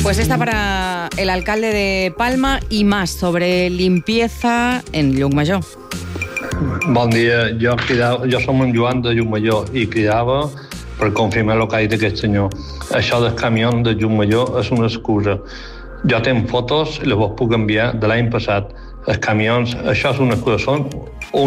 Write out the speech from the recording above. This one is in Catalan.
Pues esta para el alcalde de Palma y más sobre limpieza en Llucmajor. Bon dia, jo som en Joan de Llucmajor i cridava per confirmar el que ha dit aquest senyor. Això del camió de Llucmajor és una excusa. Jo tinc fotos i les vos puc enviar de l'any passat. Els camions, això és una excusa, són